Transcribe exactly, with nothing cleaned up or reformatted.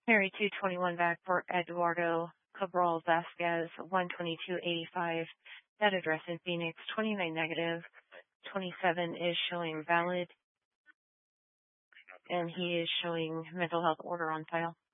Mary two twenty-one back for Eduardo Cabral Vasquez, one twenty-two eighty-five. That address in Phoenix, twenty-nine negative. twenty-seven is showing valid, and he is showing mental health order on file.